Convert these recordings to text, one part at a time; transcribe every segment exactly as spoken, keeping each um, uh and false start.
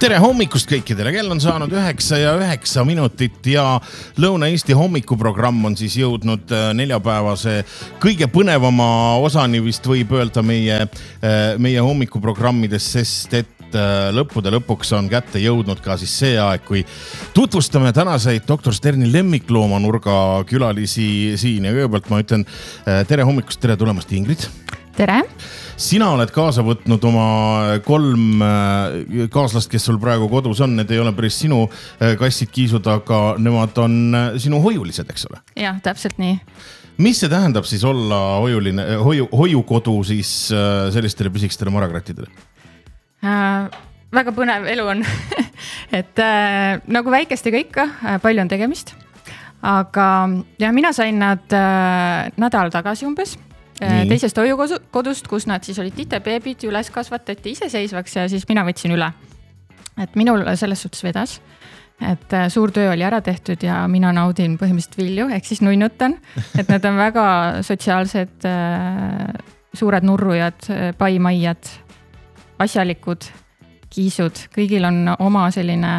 tere hommikust kõikidele, kell on saanud üheksa ja üheksa minutit ja Lõuna-Eesti hommikuprogramm on siis jõudnud neljapäevase kõige põnevama osani vist võib öelda meie, meie hommikuprogrammides, sest et lõppude lõpuks on kätte jõudnud ka siis see aeg, kui tutvustame tänaseid doktor Sterni lemmikloomanurga külalisi siin ja kõigepealt ma ütlen tere hommikust, tere tulemast Ingrid. Tere! Sina oled kaasa võtnud oma kolm kaaslast, kes sul praegu kodus on. Need ei ole päris sinu kassid kiisud, aga nemad on sinu hoiulised, eks ole? Jah, täpselt nii. Mis see tähendab siis olla hoiuline, hoiu, hoiukodu siis sellistele pisikestele marakrattidele? Äh, väga põnev elu on. et äh, nagu väikestega ikka, palju on tegemist. Aga ja mina sain nad äh, nädal tagasi umbes. Nii. Teisest hoiukodust, kus nad siis olid titebeebid, üles kasvatati iseseisvaks ja siis mina võtsin üle. Et minul selles suhtes vedas, et suur töö oli ära tehtud ja mina naudin põhimõtteliselt vilju, ehk siis nuinutan, et need on väga sotsiaalsed, suured nurrujad, paimaiad, asjalikud, kiisud, kõigil on oma selline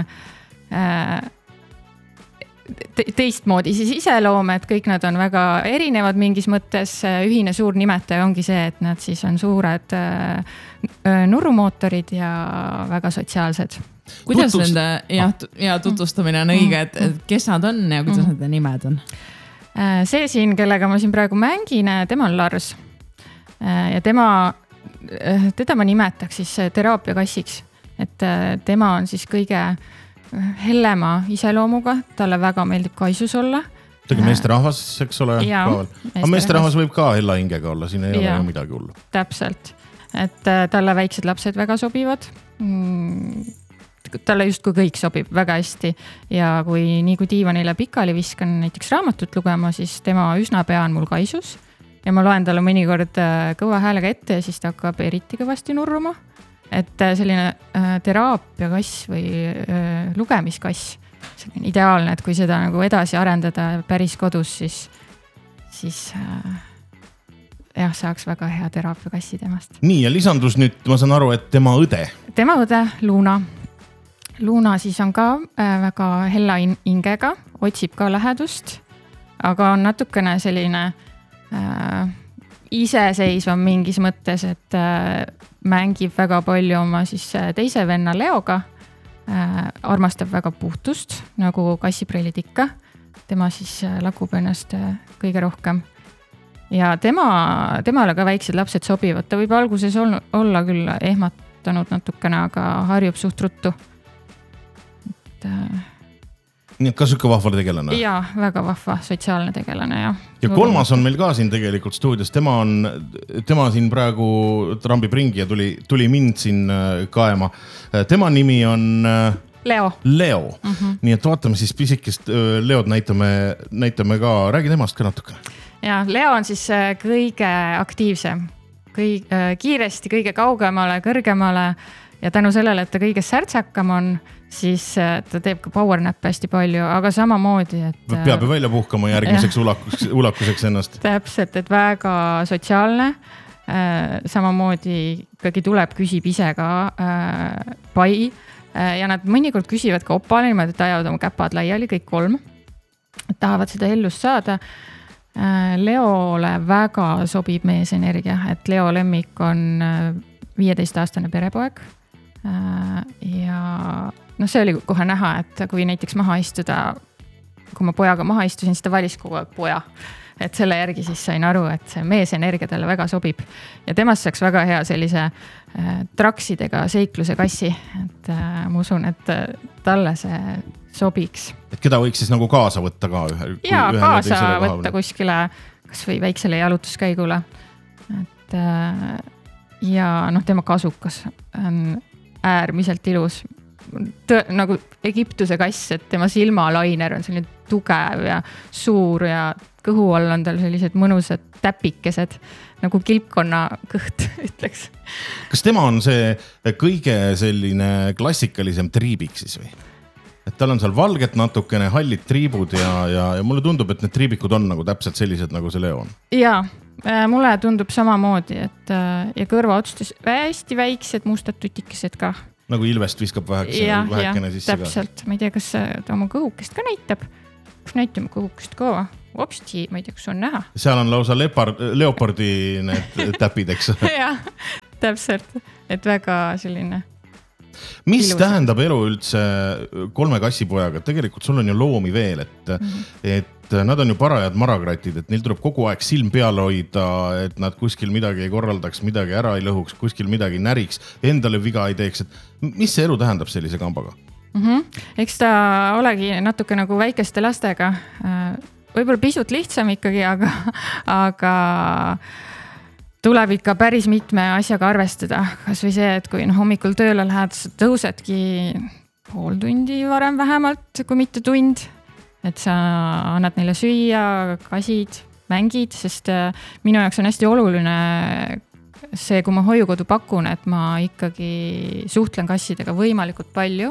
teistmoodi siis iseloom, et kõik nad on väga erinevad mingis mõttes. Ühine suur nimetaja ongi see, et nad siis on suured nurrumootorid ja väga sotsiaalsed. Kuidas Tutvust... nende ja, ja tutvustamine on õige, et, et kes nad on ja kuidas mm. nende nimed on? See siin, kellega ma siin praegu mängin, tema on Lars. Ja tema, teda ma nimetaks siis teraapiakassiks, et tema on siis kõige hellema iseloomuga, talle väga meeldib kaisus olla. Tegi meesterahvas, eks ole? Jaa. Aga meesterahvas võib ka hella hingega olla, siin ei ja, ole midagi hullu. Täpselt, et talle väiksed lapsed väga sobivad. Talle just kui kõik sobib väga hästi ja kui nii kui diivanile pikali viskan näiteks raamatut lugema, siis tema üsna pea on mul kaisus ja ma loen talle mõnikord kõva häälega ette ja siis ta hakkab eriti kõvasti nurruma. Et selline äh, teraapiakass või äh, lugemiskass, see on ideaalne, et kui seda nagu edasi arendada päris kodus, siis, siis äh, jah, saaks väga hea teraapiakassi temast. Nii, ja lisandus nüüd, ma saan aru, et tema õde. Tema õde, Luna. Luna siis on ka äh, väga hella ingega, otsib ka lähedust, aga on natukene selline äh, iseseisvam mingis mõttes, et äh, mängib väga palju oma siis teise venna Leoga, äh, armastab väga puhtust, nagu kassiprillid ikka. Tema siis lakub ennast kõige rohkem. Ja tema, temale ka väiksed lapsed sobivad. Ta võib alguses olla, olla küll ehmatanud natukene, aga harjub suht ruttu. Et, äh, Nii, ka sükke vahva tegelane? Jaa, väga vahva sotsiaalne tegelane, jah. Ja kolmas on meil ka siin tegelikult stuudios. Tema on, tema siin praegu trambib ringi ja tuli, tuli mind siin kaema. Tema nimi on Leo. Leo. Mm-hmm. Nii et vaatame siis pisikest Leod näitame, näitame ka. Räägi temast ka natukene. Ja, Leo on siis kõige aktiivsem, kõige, kiiresti kõige kaugemale, kõrgemale ja tänu sellele, et ta kõige särtsakam on, siis ta teeb ka power näppe hästi palju, aga samamoodi, et peab ju välja puhkama järgmiseks ulakus, ulakuseks ennast. Täpselt, et väga sotsiaalne. Samamoodi ikkagi tuleb, küsib ise ka äh, pai ja nad mõnikord küsivad ka opale, niimoodi, et ajavad oma käpad laiali, kõik kolm. Et tahavad seda ellust saada. Leole väga sobib meesenergia, et Leo lemmik on viieteist-aastane perepoeg ja no see oli kohe näha, et kui näiteks maha istuda, kui ma pojaga maha istusin, siis ta valis kogu aeg poja. Et selle järgi siis sain aru, et see meesenergia talle väga sobib. Ja temast saaks väga hea sellise äh, traksidega seikluse kassi. Et äh, ma usun, et äh, talle see sobiks. Et keda võiks siis nagu kaasa võtta ka? Ühe, Jaa, kaasa võtta kuskile, kas või väiksele jalutuskäigule. Et, äh, ja noh, tema kasukas on äärmiselt ilus. Tõ, nagu Egiptuse kass, et tema silmalainer on selline tugev ja suur ja kõhu all on tal sellised mõnusad täpikesed, nagu kilpkonna kõht, ütleks. Kas tema on see kõige selline klassikalisem triibik siis või? Et tal on seal valget natukene, hallid triibud ja, ja, ja mulle tundub, et need triibikud on nagu täpselt sellised, nagu see Leo on. Jaa, mulle tundub samamoodi, et ja kõrva otsustas hästi väiksed mustad tutikesed ka. nagu Ilvest viskab vähekene, ja, vähekene ja, sisse ka. Täpselt, ma ei tea, kas ta oma kõhukest ka näitab. Kas näitame kõhukest ka? Opsti, ma ei tea, kas on näha. Seal on lausa lepard, leopardi need täpid, eks. jah, täpselt, et väga selline. Mis ilus. Tähendab elu üldse kolme kassipojaga? Tegelikult sul on ju loomi veel, et, mm-hmm. et nad on ju parajad maragratid, et neil tuleb kogu aeg silm peal hoida, et nad kuskil midagi ei korraldaks, midagi ära ei lõhuks, kuskil midagi näriks, endale viga ei teeks. Et mis see elu tähendab sellise kambaga? Mm-hmm. Eks ta olegi natuke nagu väikeste lastega. Võib-olla pisut lihtsam ikkagi, aga, aga tuleb ikka päris mitme asjaga arvestada. Kas või see, et kui no, hommikul tööle lähed, tõusedki pool tundi varem vähemalt, kui mitte tund. Et sa annad neile süüa, kasid, mängid, sest minu jaoks on hästi oluline see, kui ma hoiukodu pakun, et ma ikkagi suhtlen kassidega võimalikult palju.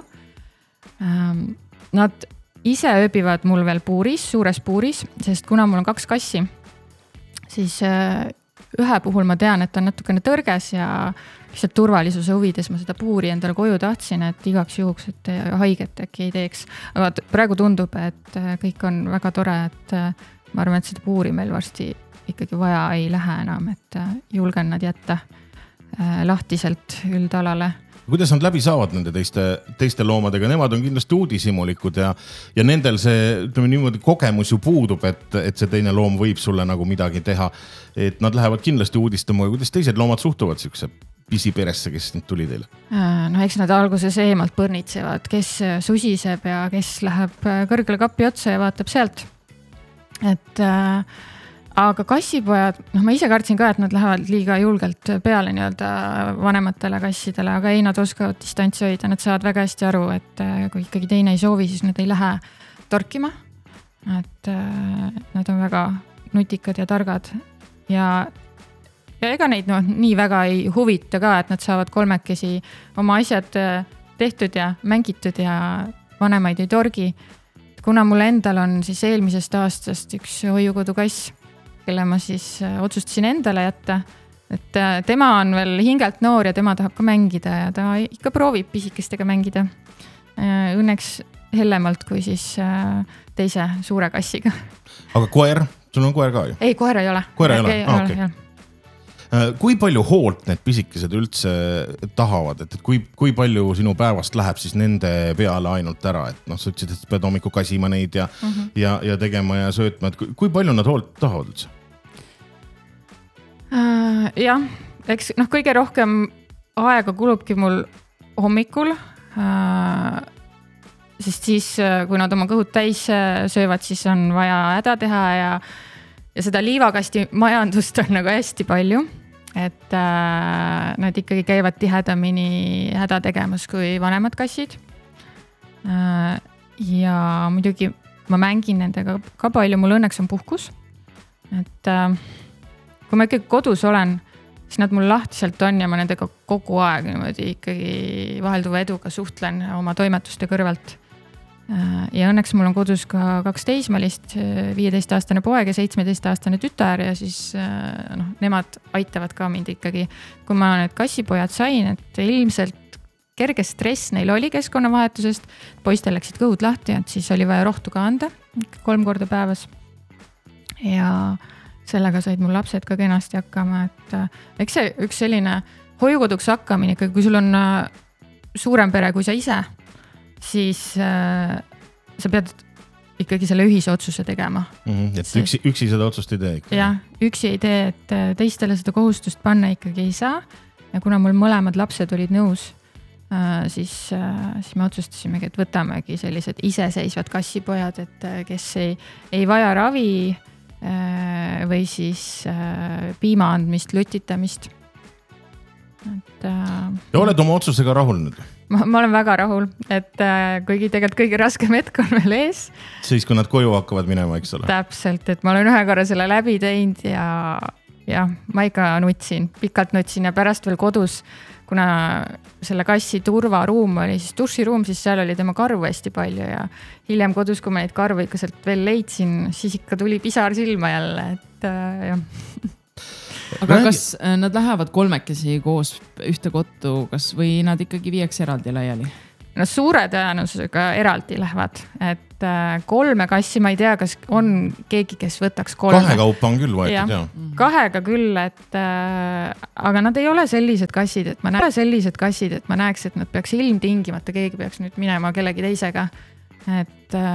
Nad ise ööbivad mul veel puuris, suures puuris, sest kuna mul on kaks kassi, siis ühe puhul ma tean, et on natukene tõrges ja lihtsalt turvalisuse huvides ma seda puuri endale koju tahtsin, et igaks juhuks, et haiget äkki ei teeks. Aga praegu tundub, et kõik on väga tore, et ma arvan, et seda puuri meil varsti ikkagi vaja ei lähe enam, et julgen nad jätta lahtiselt üldalale. Kuidas nad läbi saavad nende teiste, teiste loomadega? Nemad on kindlasti uudishimulikud ja, ja nendel see ütleme, niimoodi kogemus ju puudub, et, et see teine loom võib sulle nagu midagi teha. Et nad lähevad kindlasti uudistama. Kuidas teised loomad suhtuvad siukse pisiperesse, kes nüüd tuli teile? No eks nad alguses eemalt põrnitsevad, kes susiseb ja kes läheb kõrgele kapi otsa ja vaatab sealt. Et äh, aga kassipojad, noh ma ise kartsin ka, et nad lähevad liiga julgelt peale nii-öelda vanematele kassidele, aga ei, nad oskavad distantsi hoida, nad saavad väga hästi aru, et kui ikkagi teine ei soovi, siis nad ei lähe torkima. Et nad on väga nutikad ja targad ja, ja ega neid no, nii väga ei huvita ka, et nad saavad kolmekesi oma asjad tehtud ja mängitud ja vanemaid ei torgi. Kuna mul endal on siis eelmisest aastast üks hoiukodu kass, kelle ma siis otsustasin endale jätta, et tema on veel hingelt noor ja tema tahab ka mängida ja ta ikka proovib pisikestega mängida. Õnneks hellemalt kui siis teise suure kassiga. Aga koer? Sul on koer ka ju? Ei, koer ei ole. Koer ei ole? Ah, okay. Kui palju hoolt need pisikesed üldse tahavad, et kui, kui palju sinu päevast läheb siis nende peale ainult ära, et noh, sa ütlesid, et pead hommiku kasima neid ja, mm-hmm. ja, ja tegema ja söötma, et kui, kui palju nad hoolt tahavad üldse? Uh, jah, eks noh, kõige rohkem aega kulubki mul hommikul, uh, sest siis, kui nad oma kõhud täis söövad, siis on vaja häda teha ja, ja seda liivakasti majandust on nagu hästi palju, et uh, nad ikkagi käivad tihedamini häda tegemas kui vanemad kassid. Uh, ja muidugi ma mängin nendega ka palju, mul õnneks on puhkus, et uh, kui ma ikkagi kodus olen, siis nad mul lahtiselt on ja ma nendega kogu aeg niimoodi ikkagi vahelduva eduga suhtlen oma toimetuste kõrvalt. Ja õnneks mul on kodus ka kaks teismelist, viieteistaastane poeg ja seitsmeteistaastane tütar ja siis noh, nemad aitavad ka mind ikkagi. Kui ma need kassipojad sain, et ilmselt kerge stress neil oli keskkonnavahetusest, poistel läksid kõhud lahti, et siis oli vaja rohtu ka anda kolm korda päevas. Ja sellega said mul lapsed ka kenasti hakkama, et eks see üks selline hoiukoduks hakkamine, kui sul on suurem pere kui sa ise, siis äh, sa pead ikkagi selle ühise otsuse tegema. Mm-hmm, et Sest, üksi, üksi seda otsust ei tee ikka. Jah, üksi ei tee, et teistele seda kohustust panna ikkagi ei saa. Ja kuna mul mõlemad lapsed olid nõus, äh, siis, äh, siis me otsustasimegi, et võtamegi sellised iseseisvad kassipojad, et kes ei, ei vaja ravi või siis piima andmist, lutitamist. Et, ja oled oma otsusega rahul nüüd? Ma, ma olen väga rahul, et kuigi tegelikult kõige raskem hetk on veel ees. Siis, kui nad koju hakkavad minema, eks ole? Täpselt, et ma olen ühe korra selle läbi teinud ja, ja ma ikka nutsin, pikalt nutsin ja pärast veel kodus, kuna selle kassi turvaruum oli siis duširuum, siis seal oli tema karvu hästi palju ja hiljem kodus, kui ma neid karvu ikka sealt veel leidsin, siis ikka tuli pisar silma jälle, et äh, jah. aga kas nad lähevad kolmekesi koos ühte kottu, kas või nad ikkagi viiakse eraldi laiali? No suure tõenäosusega eraldi lähevad, et kolme kassi ma ei tea, kas on keegi, kes võtaks kolme. Kahe kaupa on küll võetud, jah. Ja. Kahega küll, et aga nad ei ole sellised kassid, et ma näe sellised kassid, et ma näeks, et nad peaks ilmtingimata, keegi peaks nüüd minema kellegi teisega. Et